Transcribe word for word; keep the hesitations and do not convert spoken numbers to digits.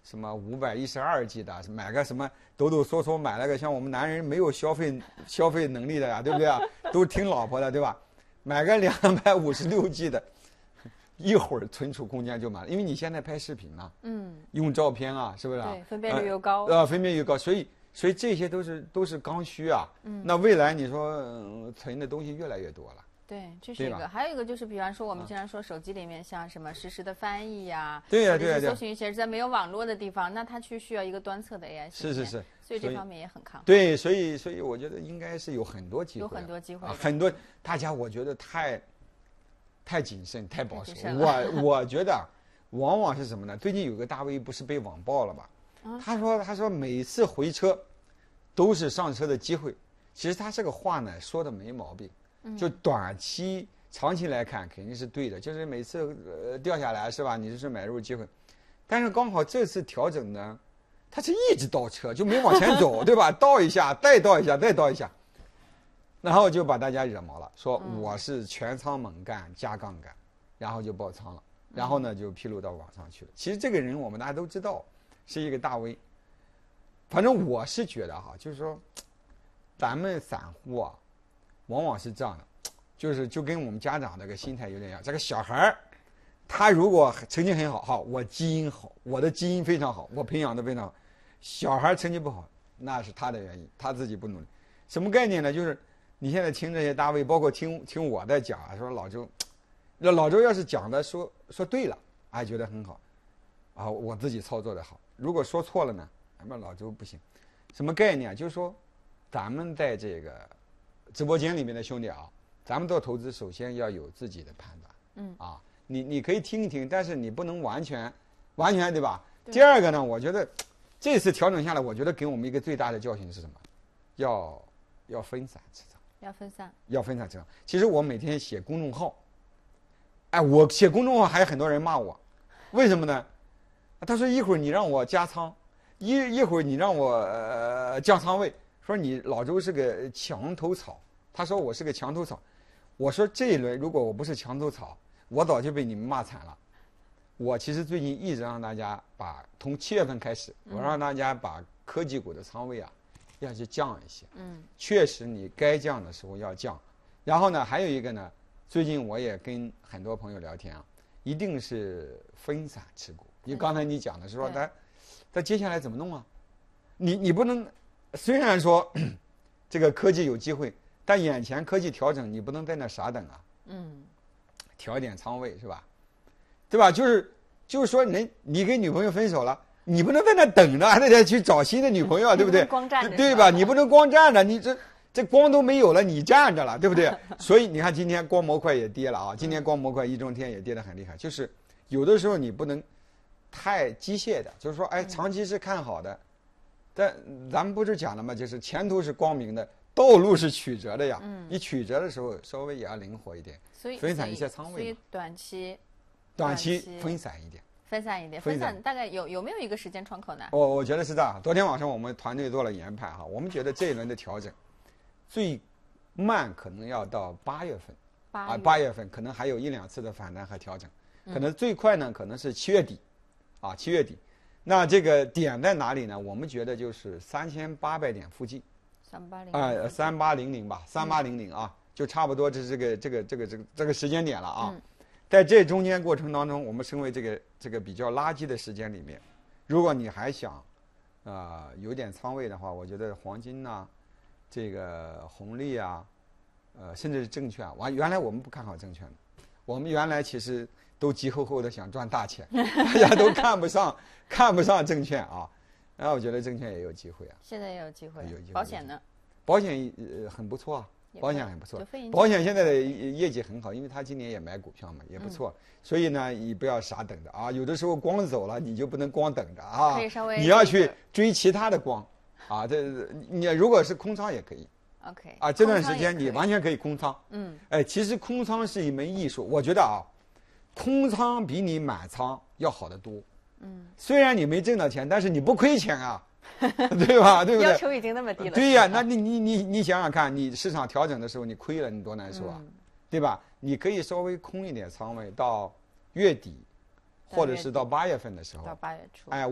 什么五百一十二 G 的，买个什么抖抖嗦嗦买了个，像我们男人没有消费消费能力的呀，对不对啊？都是听老婆的，对吧？买个两百五十六 G 的，一会儿存储空间就满了，因为你现在拍视频啊， 嗯， 用照片啊，是不是啊？ 对，分辨率又高。 呃，呃分辨率高，所以所以这些都是都是刚需啊。嗯，那未来你说、呃、存的东西越来越多了。 对，这是一个。还有一个就是，比方说我们经常说手机里面像什么实时的翻译呀， 对呀对呀， 搜寻一些在没有网络的地方，那它去需要一个端侧的 A I 系统。 是是是， 所以这方面也很看好。 对，所以所以我觉得应该是有很多机会， 有很多机会、 啊，很多大家我觉得太太谨慎、太保守。我我觉得往往是什么呢？最近有个大 V 不是被网暴了吧？啊、他说他说每次回车都是上车的机会。其实他这个话呢说的没毛病，就短期。长期来看肯定是对的，就是每次呃掉下来是吧？你就是买入机会，但是刚好这次调整呢，它是一直倒车就没往前走，对吧？倒一下，再倒一下，再倒一下，然后就把大家惹毛了，说我是全仓猛干加杠杆，然后就爆仓了，然后呢就披露到网上去了。其实这个人我们大家都知道是一个大 V， 反正我是觉得哈，就是说咱们散户啊，往往是这样的。就是就跟我们家长这个心态有点像，这个小孩儿，他如果成绩很好，好，我基因好，我的基因非常好，我培养的非常好。小孩成绩不好，那是他的原因，他自己不努力。什么概念呢？就是你现在听这些大 V，包括听听我在讲啊，说老周，那老周要是讲的说说对了，哎，觉得很好，啊，我自己操作的好。如果说错了呢，那么老周不行。什么概念？就是说，咱们在这个直播间里面的兄弟啊。咱们做投资，首先要有自己的判断，嗯啊，你你可以听一听，但是你不能完全，完全对吧？对。第二个呢，我觉得这次调整下来，我觉得给我们一个最大的教训是什么？要要分散持仓， 要分散， 要分散持仓。其实我每天写公众号，哎，我写公众号还有很多人骂我，为什么呢？他说一会儿你让我加仓，一一会儿你让我呃降仓位，说你老周是个墙头草，他说我是个墙头草。我说这一轮如果我不是墙头草，我早就被你们骂惨了。我其实最近一直让大家把从七月份开始，我让大家把科技股的仓位啊要去降一些。嗯，确实你该降的时候要降。然后呢，还有一个呢，最近我也跟很多朋友聊天啊，一定是分散持股。你刚才你讲的是说，咱咱接下来怎么弄啊？你你不能，虽然说这个科技有机会。但眼前科技调整，你不能在那傻等啊！嗯，调一点仓位是吧？对吧？就是就是说，人你跟女朋友分手了，你不能在那等着，还得再去找新的女朋友，对不对？ 光站着， 对吧？你不能光站着，你这这光都没有了，你站着了，对不对？所以你看，今天光模块也跌了啊！今天光模块一中天也跌得很厉害。就是有的时候你不能太机械的，就是说，哎，长期是看好的，但咱们不是讲了吗？就是前途是光明的。道路是曲折的呀，嗯，你曲折的时候稍微也要灵活一点， 所以分散一些仓位， 所以短期， 短期分散一点， 分散一点，分散大概有有没有一个时间窗口呢？ 我我觉得是这样。昨天晚上我们团队做了研判哈，我们觉得这一轮的调整，最慢可能要到八月份，啊，八月份可能还有一两次的反弹和调整，可能最快呢可能是七月底，啊，七月底，那这个点在哪里呢？我们觉得就是三千八百点附近。 三八零啊，三八零零吧，三八零零啊，就差不多是这个这个这个这个这个时间点了啊。嗯、在这中间过程当中，我们称为这个这个比较垃圾的时间里面，如果你还想，啊、呃、有点仓位的话，我觉得黄金呐、啊，这个红利啊，呃，甚至是证券，完原来我们不看好证券的，我们原来其实都急吼吼的想赚大钱，大家都看不上看不上证券啊。然后我觉得证券也有机会啊， 现在也有机会， 有机会。 保险呢？ 保险呃很不错啊，保险很不错。保险现在的业绩很好，因为他今年也买股票嘛，也不错。嗯、所以呢，你不要傻等着啊，有的时候光走了，你就不能光等着啊， 可以稍微你要去追其他的光啊。这你如果是空仓也可以。 OK。 啊，这段时间你完全可以空仓。嗯。哎，其实空仓是一门艺术，我觉得啊，空仓比你满仓要好得多。嗯，虽然你没挣到钱，但是你不亏钱啊，对吧？对不对？ 要求已经那么低了。 对呀、啊，那你你你你想想看，你市场调整的时候你亏了，你多难受啊，嗯、对吧？你可以稍微空一点仓位到月底，或者是到八月份的时候， 到八月初， 哎。